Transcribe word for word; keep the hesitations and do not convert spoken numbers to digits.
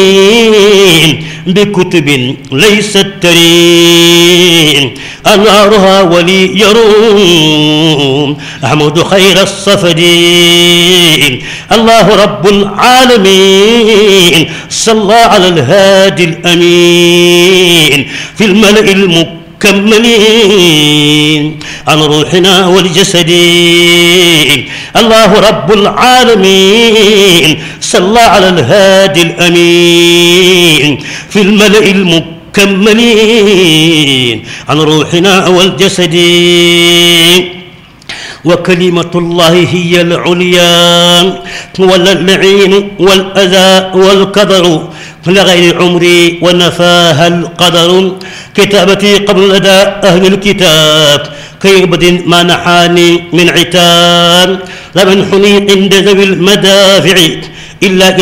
بكتب ليست ترين أنوارها ولي يروم أحمد خير الصفدين. الله رب العالمين صلى على الهادي الأمين في الملأ المكملين عن روحنا والجسد. الله رب العالمين صلى على الهادي الأمين في الملأ المكملين عن روحنا والجسد. وكلمة الله هي العليا ولا اللعين والأذى والقدر لغير عمري ونفاها القدر. كتابتي قبل أداء أهل الكتاب كيبد ما نحاني من عتاب. لمنحني عند ذوي المدافع إلا